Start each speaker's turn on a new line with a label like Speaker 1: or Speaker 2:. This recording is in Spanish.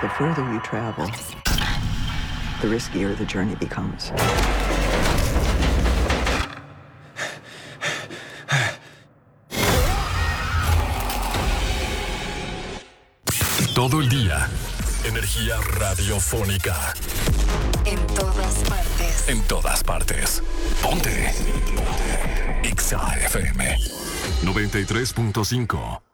Speaker 1: The further you travel, the riskier the journey becomes.
Speaker 2: Todo el día, energía radiofónica.
Speaker 3: En todas partes.
Speaker 2: En todas partes. Ponte. Exa FM 93.5.